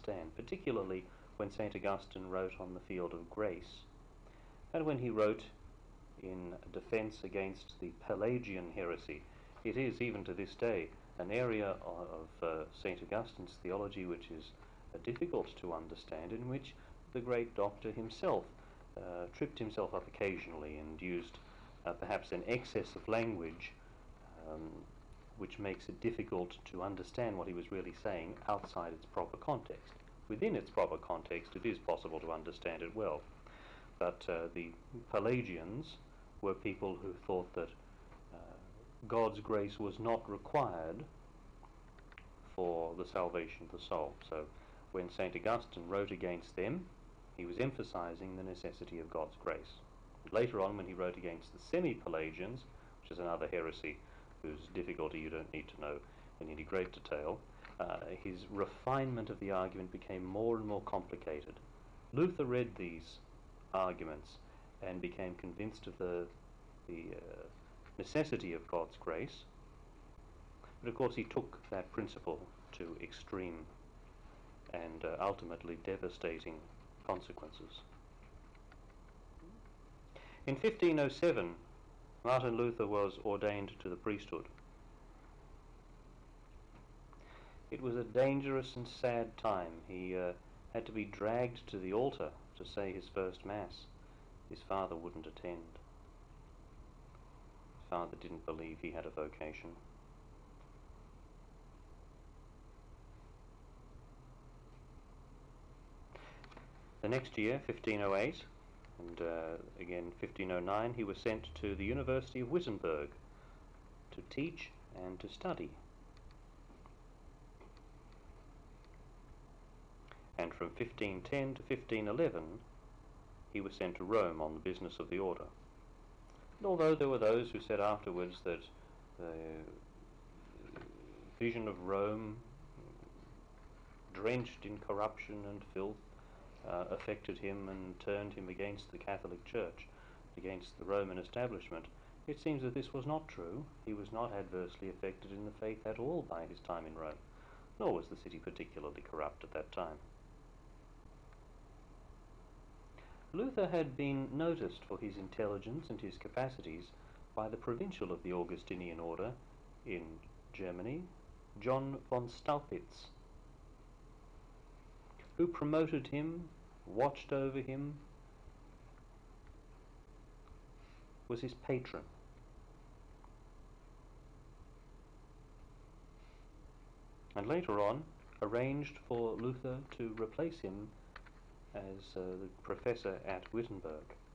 understand, particularly when St. Augustine wrote on the field of grace, and when he wrote in defense against the Pelagian heresy. It is, even to this day, an area of St. Augustine's theology which is difficult to understand, in which the great doctor himself tripped himself up occasionally and used perhaps an excess of language which makes it difficult to understand what he was really saying outside its proper context. Within its proper context, it is possible to understand it well. But the Pelagians were people who thought that God's grace was not required for the salvation of the soul. So when St. Augustine wrote against them, he was emphasizing the necessity of God's grace. Later on, when he wrote against the Semi-Pelagians, which is another heresy whose difficulty you don't need to know in any great detail, his refinement of the argument became more and more complicated. Luther read these arguments and became convinced of the necessity of God's grace, but of course he took that principle to extreme and ultimately devastating consequences. In 1507, Martin Luther was ordained to the priesthood. It was a dangerous and sad time. He had to be dragged to the altar to say his first Mass. His father wouldn't attend. His father didn't believe he had a vocation. The next year, 1508, and again 1509, he was sent to the University of Wittenberg to teach and to study. And from 1510 to 1511, he was sent to Rome on the business of the order. And although there were those who said afterwards that the vision of Rome, drenched in corruption and filth, affected him and turned him against the Catholic Church, against the Roman establishment, it seems that this was not true. He was not adversely affected in the faith at all by his time in Rome, nor was the city particularly corrupt at that time. Luther had been noticed for his intelligence and his capacities by the provincial of the Augustinian order in Germany, John von Staupitz, who promoted him, watched over him, was his patron. And later on arranged for Luther to replace him as the professor at Wittenberg.